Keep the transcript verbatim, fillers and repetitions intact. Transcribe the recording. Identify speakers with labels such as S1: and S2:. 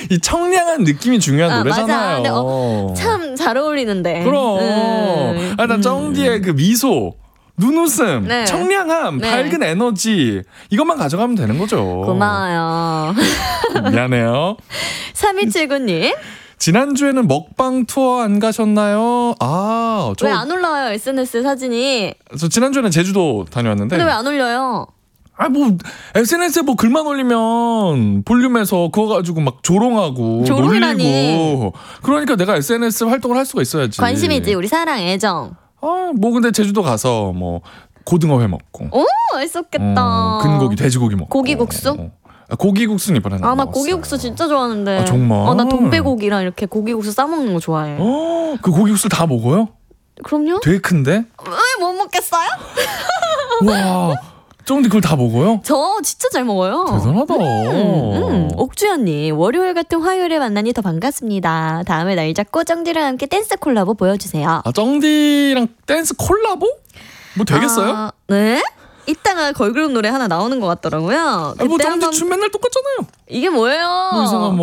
S1: 이 청량한 느낌이 중요한
S2: 아,
S1: 노래잖아요.
S2: 맞아. 어, 참 잘 어울리는데.
S1: 그럼.
S2: 음.
S1: 아, 난 쩡디의 그 미소, 눈웃음,
S2: 네.
S1: 청량함,
S2: 네.
S1: 밝은 에너지 이것만 가져가면 되는 거죠.
S2: 고마워요.
S1: 미안해요.
S2: 삼이칠구 님.
S1: 지난주에는 먹방 투어 안 가셨나요? 아, 저,
S2: 왜 안 올라와요 에스엔에스 사진이?
S1: 저 지난주에는 제주도 다녀왔는데.
S2: 근데 왜 안 올려요?
S1: 아, 뭐 에스엔에스에 뭐 글만 올리면 볼륨에서 그거 가지고 막 조롱하고
S2: 조롱이라니.
S1: 놀리고. 그러니까 내가 에스엔에스 활동을 할 수가 있어야지.
S2: 관심이지 우리 사랑 애정.
S1: 아, 뭐 근데 제주도 가서 뭐 고등어 회 먹고.
S2: 오 맛있었겠다.
S1: 어, 근고기, 돼지고기 먹고.
S2: 고기국수?
S1: 어. 아, 고기국수는 이번에
S2: 아 나 고기국수 진짜 좋아하는데.
S1: 아, 정말?
S2: 어, 나 돈배고기랑 이렇게 고기국수 싸먹는 거 좋아해.
S1: 어, 그 고기국수 다 먹어요?
S2: 그럼요?
S1: 되게 큰데?
S2: 왜 못 먹겠어요?
S1: 와, 쫑디 그걸 다 먹어요?
S2: 저 진짜 잘 먹어요.
S1: 대단하다.
S2: 음, 음. 옥주연님 월요일 같은 화요일에 만나니 더 반갑습니다. 다음에 날 잡고 쩡디랑 함께 댄스 콜라보 보여주세요.
S1: 아, 쩡디랑 댄스 콜라보? 뭐 되겠어요?
S2: 아, 네? 이따가 걸그룹 노래 하나 나오는 것 같더라고요.
S1: 아, 뭐
S2: 그때
S1: 쩡디
S2: 한번
S1: 춤 맨날 똑같잖아요.
S2: 이게 뭐예요?
S1: 뭐 이상한 뭐